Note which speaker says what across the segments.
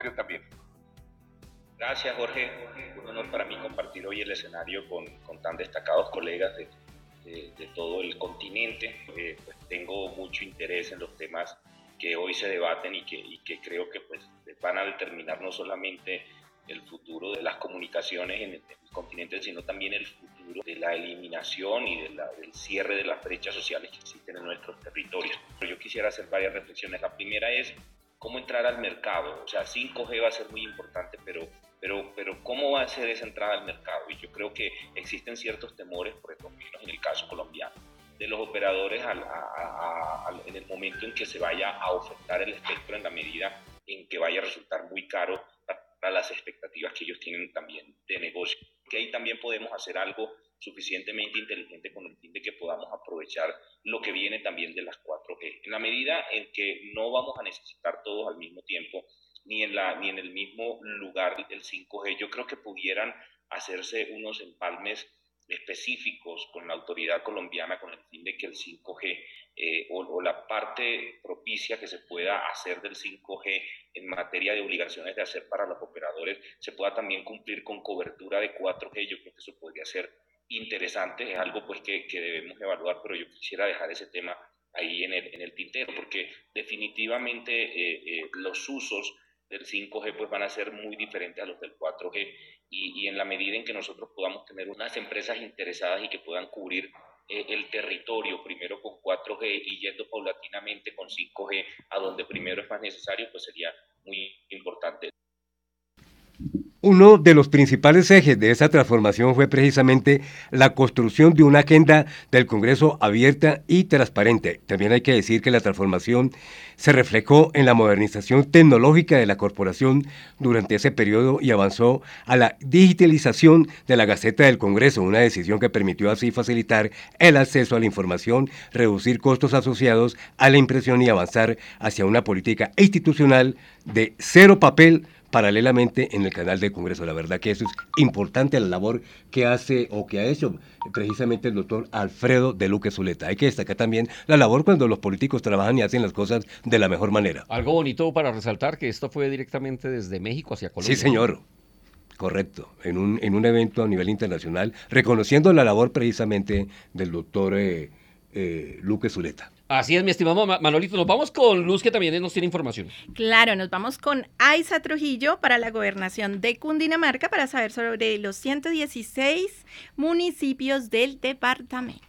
Speaker 1: Yo también.
Speaker 2: Gracias, Jorge. Un honor para mí compartir hoy el escenario con tan destacados colegas de todo el continente. Pues tengo mucho interés en los temas que hoy se debaten y que creo que pues, van a determinar no solamente el futuro de las comunicaciones en el continente, sino también el futuro de la eliminación y del cierre de las brechas sociales que existen en nuestros territorios. Pero yo quisiera hacer varias reflexiones. La primera es cómo entrar al mercado. O sea, 5G va a ser muy importante, pero ¿cómo va a ser esa entrada al mercado? Y yo creo que existen ciertos temores, por ejemplo, en el caso colombiano, de los operadores en el momento en que se vaya a ofertar el espectro, en la medida en que vaya a resultar muy caro para las expectativas que ellos tienen también de negocio. Que ahí también podemos hacer algo suficientemente inteligente con el fin de que podamos aprovechar lo que viene también de las 4G. En la medida en que no vamos a necesitar todos al mismo tiempo, ni en el mismo lugar el 5G, yo creo que pudieran hacerse unos empalmes específicos con la autoridad colombiana con el fin de que el 5G o la parte propicia que se pueda hacer del 5G en materia de obligaciones de hacer para los operadores se pueda también cumplir con cobertura de 4G. Yo creo que eso podría ser interesante, es algo pues que debemos evaluar, pero yo quisiera dejar ese tema ahí en el tintero, porque definitivamente los usos del 5G pues van a ser muy diferentes a los del 4G y en la medida en que nosotros podamos tener unas empresas interesadas y que puedan cubrir el territorio primero con 4G y yendo paulatinamente con 5G a donde primero es más necesario, pues sería muy importante.
Speaker 3: Uno de los principales ejes de esa transformación fue precisamente la construcción de una agenda del Congreso abierta y transparente. También hay que decir que la transformación se reflejó en la modernización tecnológica de la corporación durante ese periodo y avanzó a la digitalización de la Gaceta del Congreso, una decisión que permitió así facilitar el acceso a la información, reducir costos asociados a la impresión y avanzar hacia una política institucional de cero papel, paralelamente en el canal del Congreso. La verdad que eso es importante, la labor que hace o que ha hecho precisamente el doctor Alfredo de Luque Zuleta. Hay que destacar también la labor cuando los políticos trabajan y hacen las cosas de la mejor manera.
Speaker 4: Algo bonito para resaltar que esto fue directamente desde México hacia Colombia.
Speaker 3: Sí, señor. Correcto, en un evento a nivel internacional, reconociendo la labor precisamente del doctor Luque Zuleta.
Speaker 4: Así es, mi estimado Manolito. Nos vamos con Luz, que también nos tiene información.
Speaker 5: Claro, nos vamos con Aiza Trujillo para la gobernación de Cundinamarca para saber sobre los 116 municipios del departamento.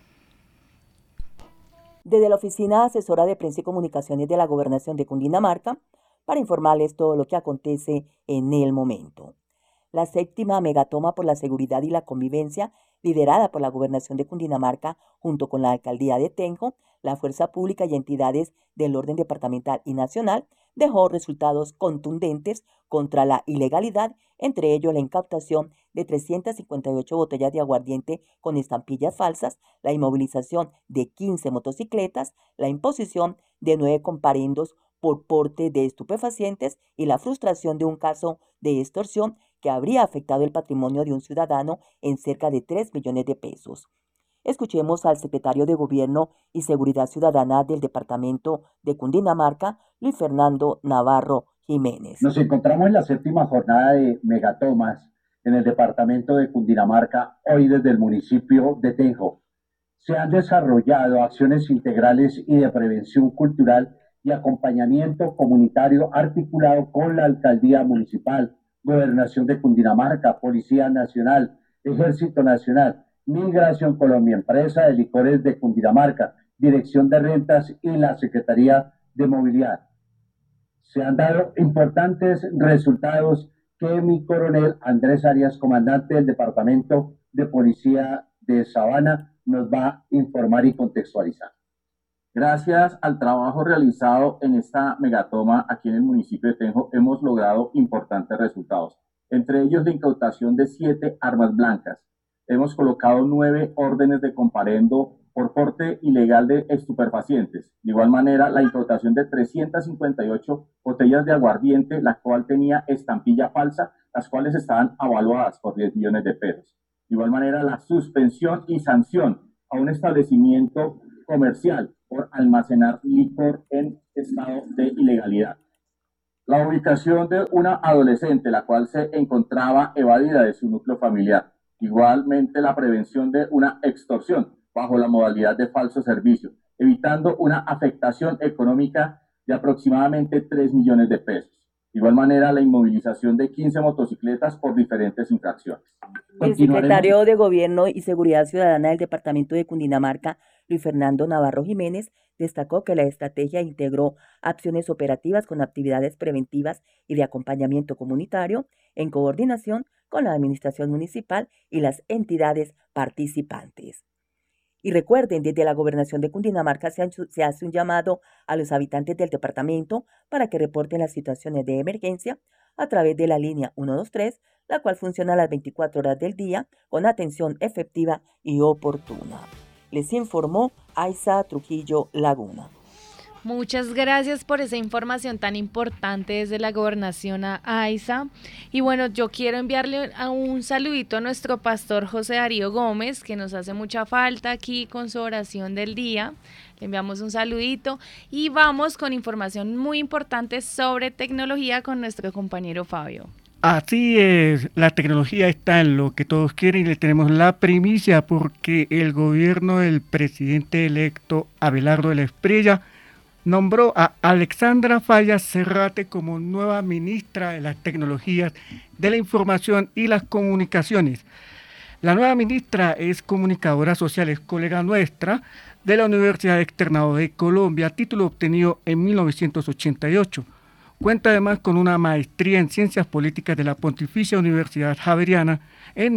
Speaker 6: Desde la Oficina Asesora de Prensa y Comunicaciones de la Gobernación de Cundinamarca, para informarles todo lo que acontece en el momento. La séptima megatoma por la seguridad y la convivencia, liderada por la Gobernación de Cundinamarca junto con la Alcaldía de Tenjo, la Fuerza Pública y entidades del orden departamental y nacional, dejó resultados contundentes contra la ilegalidad, entre ellos la incautación de 358 botellas de aguardiente con estampillas falsas, la inmovilización de 15 motocicletas, la imposición de 9 comparendos por porte de estupefacientes y la frustración de un caso de extorsión que habría afectado el patrimonio de un ciudadano en cerca de 3 millones de pesos. Escuchemos al secretario de Gobierno y Seguridad Ciudadana del Departamento de Cundinamarca, Luis Fernando Navarro Jiménez.
Speaker 7: Nos encontramos en la séptima jornada de megatomas en el departamento de Cundinamarca, hoy desde el municipio de Tenjo. Se han desarrollado acciones integrales y de prevención cultural y acompañamiento comunitario articulado con la Alcaldía Municipal, Gobernación de Cundinamarca, Policía Nacional, Ejército Nacional, Migración Colombia, Empresa de Licores de Cundinamarca, Dirección de Rentas y la Secretaría de Movilidad. Se han dado importantes resultados que mi coronel Andrés Arias, comandante del Departamento de Policía de Sabana, nos va a informar y contextualizar.
Speaker 8: Gracias al trabajo realizado en esta megatoma aquí en el municipio de Tenjo, hemos logrado importantes resultados. Entre ellos, la incautación de 7 armas blancas. Hemos colocado 9 órdenes de comparendo por porte ilegal de estupefacientes. De igual manera, la incautación de 358 botellas de aguardiente, la cual tenía estampilla falsa, las cuales estaban avaluadas por 10 millones de pesos. De igual manera, la suspensión y sanción a un establecimiento comercial por almacenar licor en estado de ilegalidad. La ubicación de una adolescente, la cual se encontraba evadida de su núcleo familiar. Igualmente, la prevención de una extorsión bajo la modalidad de falso servicio, evitando una afectación económica de aproximadamente 3 millones de pesos. De igual manera, la inmovilización de 15 motocicletas por diferentes infracciones.
Speaker 6: El secretario de Gobierno y Seguridad Ciudadana del Departamento de Cundinamarca, Luis Fernando Navarro Jiménez, destacó que la estrategia integró acciones operativas con actividades preventivas y de acompañamiento comunitario en coordinación con la administración municipal y las entidades participantes. Y recuerden, desde la Gobernación de Cundinamarca se hace un llamado a los habitantes del departamento para que reporten las situaciones de emergencia a través de la línea 123, la cual funciona a las 24 horas del día con atención efectiva y oportuna. Les informó Aiza Trujillo Laguna.
Speaker 1: Muchas gracias por esa información tan importante desde la gobernación a Aiza. Y bueno, yo quiero enviarle un saludito a nuestro pastor José Darío Gómez, que nos hace mucha falta aquí con su oración del día. Le enviamos un saludito y vamos con información muy importante sobre tecnología con nuestro compañero Fabio.
Speaker 9: Así es, la tecnología está en lo que todos quieren y le tenemos la primicia porque el gobierno del presidente electo Abelardo de la Espriella nombró a Alexandra Falla Cerrate como nueva ministra de las Tecnologías de la Información y las Comunicaciones. La nueva ministra es comunicadora social, es colega nuestra de la Universidad Externado de Colombia, título obtenido en 1988. Cuenta además con una maestría en Ciencias Políticas de la Pontificia Universidad Javeriana en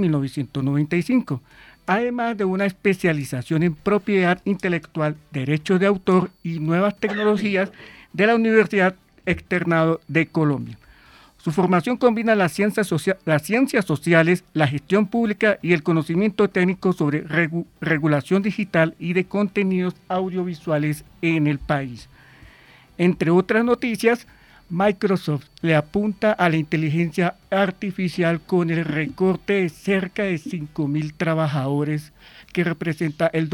Speaker 9: 1995. Además de una especialización en propiedad intelectual, derechos de autor y nuevas tecnologías de la Universidad Externado de Colombia. Su formación combina las ciencias sociales, la gestión pública y el conocimiento técnico sobre regulación digital y de contenidos audiovisuales en el país. Entre otras noticias, Microsoft le apunta a la inteligencia artificial con el recorte de cerca de 5.000 trabajadores, que representa el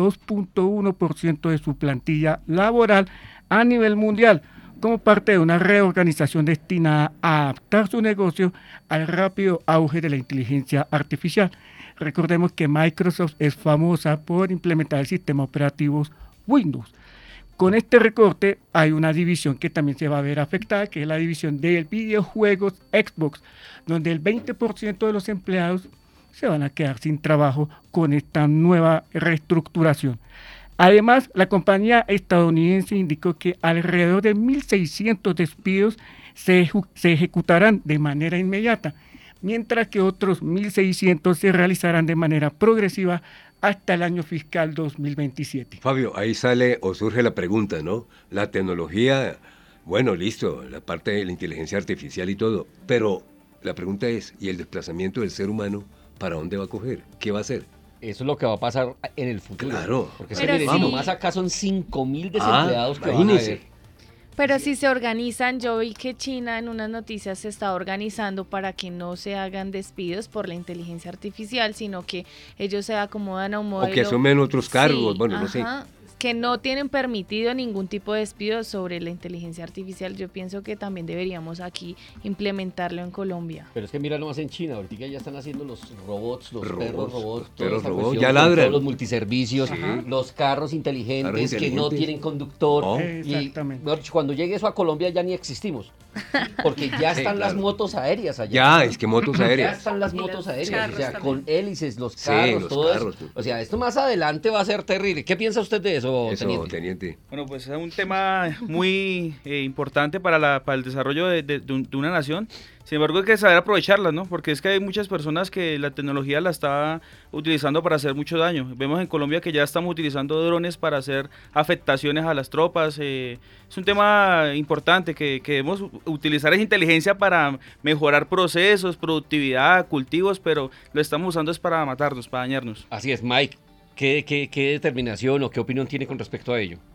Speaker 9: 2.1% de su plantilla laboral a nivel mundial, como parte de una reorganización destinada a adaptar su negocio al rápido auge de la inteligencia artificial. Recordemos que Microsoft es famosa por implementar el sistema operativo Windows. Con este recorte hay una división que también se va a ver afectada, que es la división de videojuegos Xbox, donde el 20% de los empleados se van a quedar sin trabajo con esta nueva reestructuración. Además, la compañía estadounidense indicó que alrededor de 1.600 despidos se ejecutarán de manera inmediata, mientras que otros 1.600 se realizarán de manera progresiva hasta el año fiscal 2027.
Speaker 3: Fabio, ahí sale o surge la pregunta, ¿no? La tecnología, bueno, listo, la parte de la inteligencia artificial y todo, pero la pregunta es, ¿y el desplazamiento del ser humano para dónde va a coger? ¿Qué va a hacer?
Speaker 4: Eso es lo que va a pasar en el futuro.
Speaker 3: Claro.
Speaker 4: Porque si nomás acá son 5.000 desempleados que van a
Speaker 3: imagínese.
Speaker 4: ver.
Speaker 1: Pero si se organizan, yo vi que China en unas noticias se está organizando para que no se hagan despidos por la inteligencia artificial, sino que ellos se acomodan a un modelo.
Speaker 3: O que asumen otros cargos,
Speaker 1: sí,
Speaker 3: bueno, no sé.
Speaker 1: Que no tienen permitido ningún tipo de despido sobre la inteligencia artificial. Yo pienso que también deberíamos aquí implementarlo en Colombia.
Speaker 4: Pero es que mira nomás en China, ahorita ya están haciendo los robots, los perros robots,
Speaker 3: ya ladran.
Speaker 4: Todos los multiservicios, los carros inteligentes que no tienen conductor.
Speaker 9: Oh.
Speaker 4: Y
Speaker 9: Exactamente.
Speaker 4: cuando llegue eso a Colombia ya ni existimos. Porque ya están las motos aéreas allá.
Speaker 3: Ya, es que motos aéreas.
Speaker 4: Ya están las motos aéreas, o sea,
Speaker 5: también.
Speaker 4: con hélices, los carros,
Speaker 3: los
Speaker 4: todo
Speaker 3: carros.
Speaker 4: eso. O sea, esto más adelante va a ser terrible. ¿Qué piensa usted de eso, teniente?
Speaker 10: Bueno, pues es un tema muy importante para el desarrollo de una nación. Sin embargo, hay que saber aprovecharla, ¿no? Porque es que hay muchas personas que la tecnología la está utilizando para hacer mucho daño. Vemos en Colombia que ya estamos utilizando drones para hacer afectaciones a las tropas. Es un tema importante que debemos utilizar esa inteligencia para mejorar procesos, productividad, cultivos, pero lo estamos usando es para matarnos, para dañarnos.
Speaker 4: Así es, Mike. ¿Qué determinación o qué opinión tiene con respecto a ello?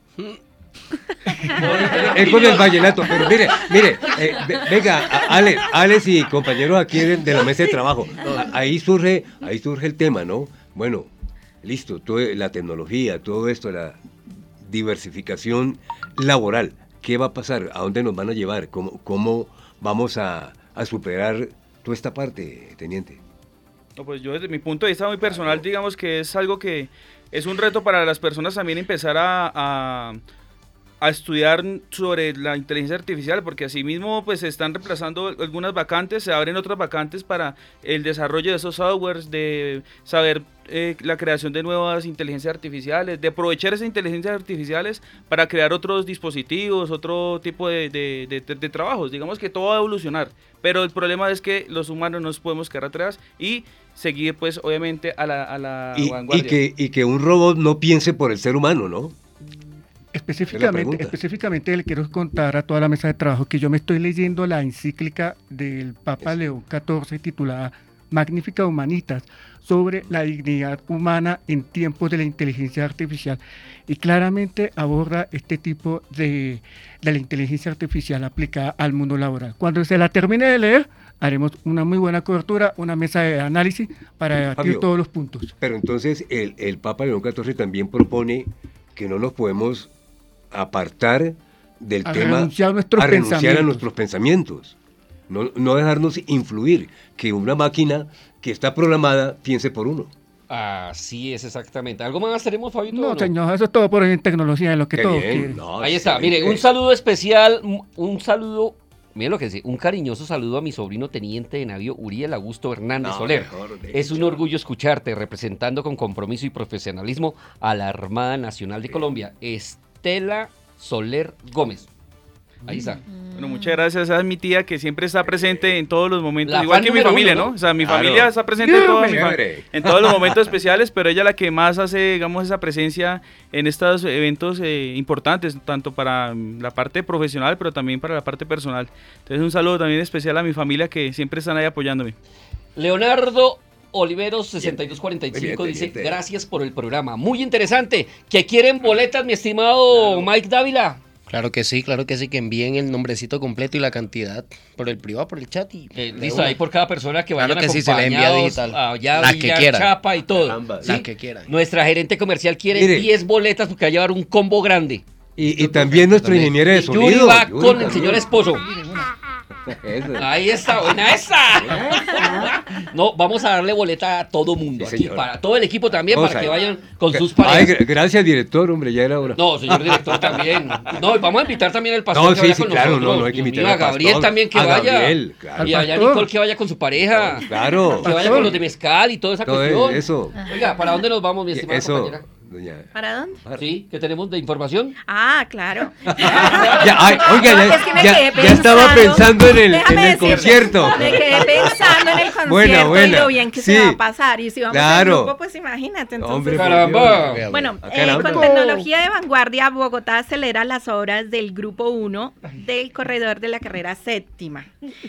Speaker 3: Es con el vallenato, pero mire, venga, Alex y compañeros aquí de la mesa de trabajo, ahí surge el tema, ¿no? Bueno, listo, la tecnología, todo esto, la diversificación laboral, ¿qué va a pasar? ¿A dónde nos van a llevar? ¿Cómo vamos a superar toda esta parte, teniente?
Speaker 10: No, pues yo desde mi punto de vista muy personal, digamos que es algo que es un reto para las personas también empezar a estudiar sobre la inteligencia artificial, porque asimismo pues se están reemplazando algunas vacantes, se abren otras vacantes para el desarrollo de esos softwares, de saber la creación de nuevas inteligencias artificiales, de aprovechar esas inteligencias artificiales para crear otros dispositivos, otro tipo de trabajos. Digamos que todo va a evolucionar, pero el problema es que los humanos nos podemos quedar atrás y seguir pues obviamente a la vanguardia.
Speaker 3: Y que un robot no piense por el ser humano, ¿no?
Speaker 9: Específicamente le quiero contar a toda la mesa de trabajo que yo me estoy leyendo la encíclica del Papa León XIV titulada Magnificat Humanitas, sobre la dignidad humana en tiempos de la inteligencia artificial, y claramente aborda este tipo de la inteligencia artificial aplicada al mundo laboral. Cuando se la termine de leer, haremos una muy buena cobertura, una mesa de análisis para debatir todos los puntos.
Speaker 3: Pero entonces el Papa León XIV también propone que no nos podemos apartar del tema, renunciar a nuestros pensamientos, no dejarnos influir, que una máquina que está programada piense por uno.
Speaker 4: Así es, exactamente. ¿Algo más tenemos, Fabito?
Speaker 9: No, señor, eso es todo por en tecnología, de lo que todos quieren.
Speaker 4: Ahí está, mire, un saludo especial, mire lo que dice, un cariñoso saludo a mi sobrino teniente de navío Uriel Augusto Hernández Soler. Es un orgullo escucharte, representando con compromiso y profesionalismo a la Armada Nacional de Colombia, Estela Soler Gómez. Ahí está.
Speaker 10: Bueno, muchas gracias. Esa es mi tía que siempre está presente en todos los momentos, igual que mi familia, ¿no? O sea, mi familia está presente en todos los momentos especiales, pero ella es la que más hace, digamos, esa presencia en estos eventos importantes, tanto para la parte profesional, pero también para la parte personal. Entonces, un saludo también especial a mi familia que siempre están ahí apoyándome.
Speaker 4: Leonardo Oliveros 6245 dice, gracias por el programa, muy interesante. ¿Que quieren boletas, mi estimado Mike Dávila?
Speaker 11: Claro que sí, que envíen el nombrecito completo y la cantidad por el privado, por el chat. Y
Speaker 4: listo, ahí por cada persona que vayan
Speaker 11: acompañados, sí, se le envía digital.
Speaker 4: Allá las que quieran. Chapa y todo.
Speaker 11: ¿Sí? Las que quieran.
Speaker 4: Nuestra gerente comercial quiere 10 boletas porque va a llevar un combo grande.
Speaker 3: Y también nuestro ingeniero de sonido.
Speaker 4: Yuri va con el señor esposo. Ahí está, buena esa. No, vamos a darle boleta a todo mundo, sí, aquí, para todo el equipo también, vamos para que vayan con sus parejas.
Speaker 3: Ay, gracias, director, hombre, ya era hora.
Speaker 4: No, señor director también. No, vamos a invitar también al pastor que vaya con nosotros.
Speaker 3: No, hay que invitar
Speaker 4: a Gabriel también que vaya. Gabriel, claro. Y allá Nicole que vaya con su pareja.
Speaker 3: Claro.
Speaker 4: Que vaya con los de mezcal y toda esa cuestión.
Speaker 3: Eso.
Speaker 4: Oiga, ¿para dónde nos vamos, mi estimada compañera?
Speaker 5: ¿Para dónde?
Speaker 4: Sí, ¿qué tenemos de información?
Speaker 5: Ah, claro.
Speaker 3: Ya estaba pensando en el concierto.
Speaker 5: Me quedé pensando en el concierto y lo bien que se va a pasar. Y si vamos en grupo, pues imagínate. Entonces,
Speaker 3: hombre,
Speaker 4: caramba.
Speaker 5: Bueno, con tecnología de vanguardia, Bogotá acelera las obras del Grupo 1 del corredor de la carrera séptima.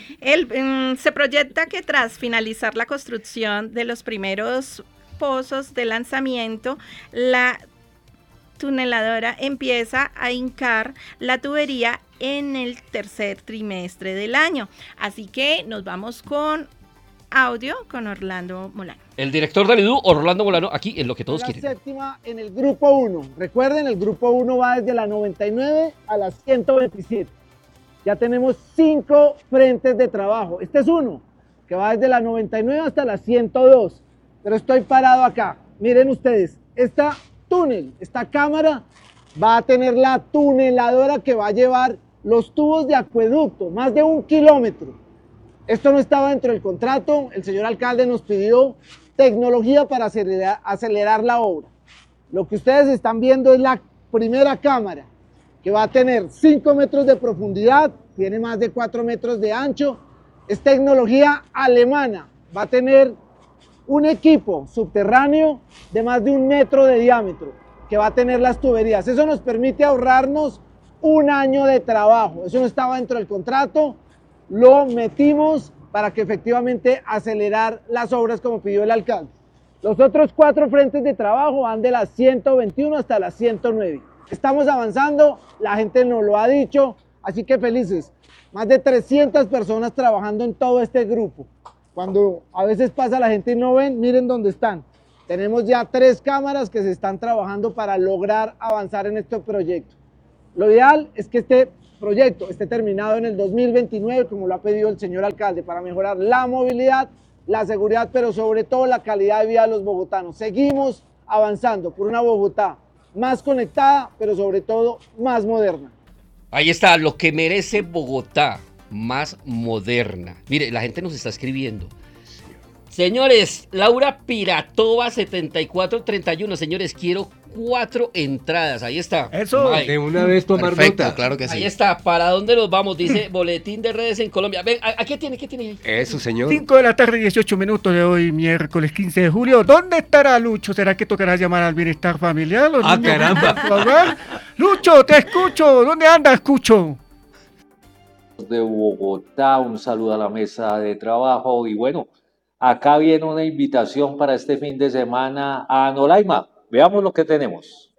Speaker 5: Se proyecta que tras finalizar la construcción de los primeros pozos de lanzamiento, la tuneladora empieza a hincar la tubería en el tercer trimestre del año. Así que nos vamos con audio con Orlando Molano.
Speaker 4: El director de Lidú, Orlando Molano, aquí en Lo que Todos Quieren.
Speaker 12: La séptima en el grupo 1. Recuerden, el grupo 1 va desde la 99 a la 127. Ya tenemos 5 frentes de trabajo. Este es uno, que va desde la 99 hasta la 102. Pero estoy parado acá. Miren ustedes, esta cámara va a tener la tuneladora que va a llevar los tubos de acueducto, más de 1 kilómetro. Esto no estaba dentro del contrato, el señor alcalde nos pidió tecnología para acelerar la obra. Lo que ustedes están viendo es la primera cámara, que va a tener 5 metros de profundidad, tiene más de 4 metros de ancho, es tecnología alemana, va a tener un equipo subterráneo de más de 1 metro de diámetro que va a tener las tuberías. Eso nos permite ahorrarnos 1 año de trabajo. Eso no estaba dentro del contrato, lo metimos para que efectivamente acelerar las obras como pidió el alcalde. Los otros 4 frentes de trabajo van de las 121 hasta las 109. Estamos avanzando, la gente nos lo ha dicho, así que felices. Más de 300 personas trabajando en todo este grupo. Cuando a veces pasa la gente y no ven, miren dónde están. Tenemos ya 3 cámaras que se están trabajando para lograr avanzar en este proyecto. Lo ideal es que este proyecto esté terminado en el 2029, como lo ha pedido el señor alcalde, para mejorar la movilidad, la seguridad, pero sobre todo la calidad de vida de los bogotanos. Seguimos avanzando por una Bogotá más conectada, pero sobre todo más moderna.
Speaker 4: Ahí está, lo que merece Bogotá, más moderna. Mire, la gente nos está escribiendo. Señores, Laura Piratova 7431, señores, quiero 4 entradas, ahí está.
Speaker 3: Eso, Mike. De una vez tomar nota.
Speaker 11: Claro que sí.
Speaker 4: Ahí está, ¿para dónde nos vamos? Dice Boletín de Redes en Colombia. Ven, ¿qué tiene ahí?
Speaker 3: Eso, señor.
Speaker 9: 5 de la tarde, 18 minutos de hoy, miércoles 15 de julio. ¿Dónde estará Lucho? ¿Será que tocará llamar al bienestar familiar?
Speaker 3: Caramba.
Speaker 9: Lucho, te escucho. ¿Dónde andas, Cucho?
Speaker 13: De Bogotá, un saludo a la mesa de trabajo y bueno, acá viene una invitación para este fin de semana a Nolaima. Veamos lo que tenemos.